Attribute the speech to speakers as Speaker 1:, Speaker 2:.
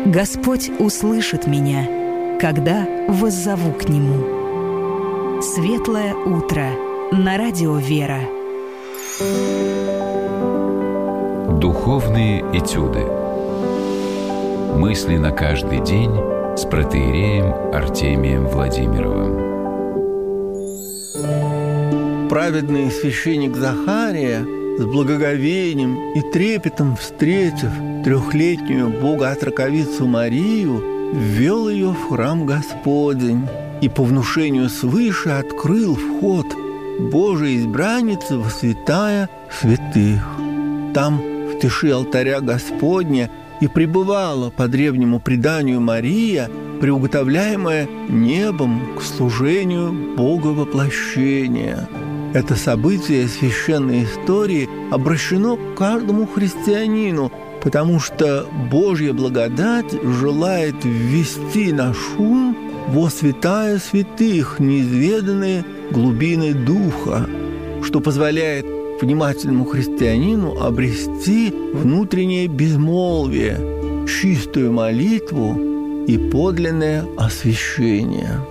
Speaker 1: Господь услышит меня, когда воззову к Нему. Светлое утро на радио «Вера».
Speaker 2: Духовные этюды. Мысли на каждый день с протоиереем Артемием Владимировым.
Speaker 3: Праведный священник Захария с благоговением и трепетом, встретив трехлетнюю богоотроковицу Марию, ввел ее в храм Господень и по внушению свыше открыл вход Божией избранницы во святая святых. Там, в тиши алтаря Господня, и пребывала по древнему преданию Мария, приуготовляемая небом к служению Бога воплощения. Это событие священной истории обращено к каждому христианину, потому что Божья благодать желает ввести наш ум во святая святых, неизведанные глубины духа, что позволяет внимательному христианину обрести внутреннее безмолвие, чистую молитву и подлинное освящение.